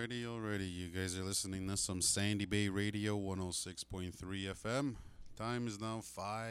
Alrighty. You guys are listening to some Sandy Bay Radio 106.3 FM. Time is now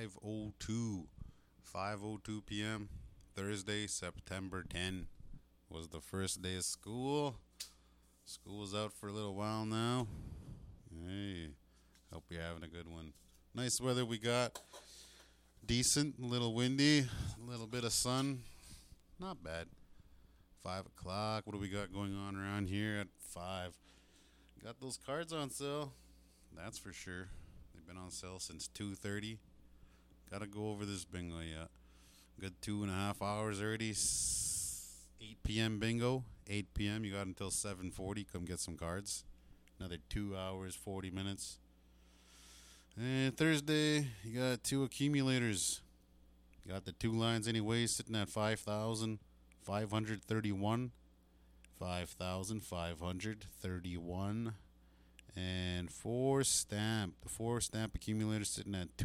5:02 p.m. Thursday, September 10 was the first day of school. School's out for a little while now. Hey, hope you're having a good one. Nice weather we got. Decent, a little windy, a little bit of sun. Not bad. 5 o'clock. What do we got going on around here at 5? Got those cards on sale. That's for sure. They've been on sale since 2:30. Gotta go over this bingo yet. Good 2.5 hours already. 8 p.m. bingo. 8 p.m. You got until 7:40. Come get some cards. Another 2 hours, 40 minutes. And Thursday, you got 2 accumulators. Got the 2 lines anyway, sitting at 5,531. 5,531. And 4 stamp. The 4 stamp accumulator sitting at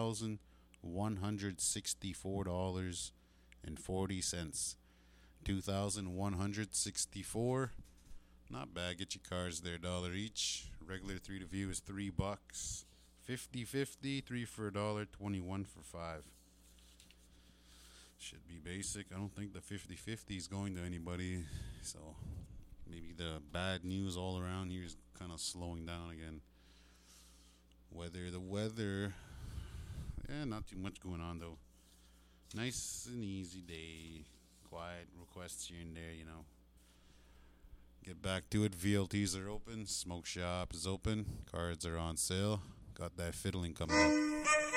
$2,164.40. $2,164. Not bad. Get your cards there, $1 each. Regular 3 to view is $3. 50-50, 3 for $1, 21 for $5. Should be basic. I don't think the 50-50 is going to anybody. So maybe the bad news all around here is kind of slowing down again. The weather. Yeah, not too much going on though. Nice and easy day. Quiet requests here and there, Get back to it. VLTs are open. Smoke shop is open. Cards are on sale. Got that fiddling coming up.